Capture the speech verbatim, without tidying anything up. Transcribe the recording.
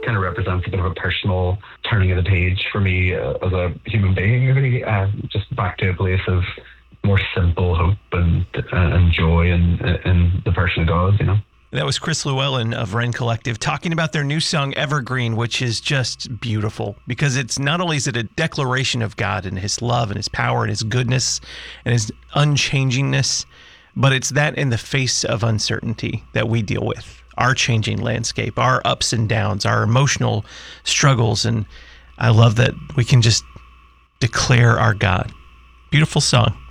kind of represents a bit of a personal turning of the page for me uh, as a human being, really, uh, just back to a place of more simple hope and uh, and joy in, in the person of God, you know. That was Chris Llewellyn of Wren Collective talking about their new song Evergreen, which is just beautiful because it's not only is it a declaration of God and his love and his power and his goodness and his unchangingness, but it's that in the face of uncertainty that we deal with, our changing landscape, our ups and downs, our emotional struggles. And I love that we can just declare our God. Beautiful song.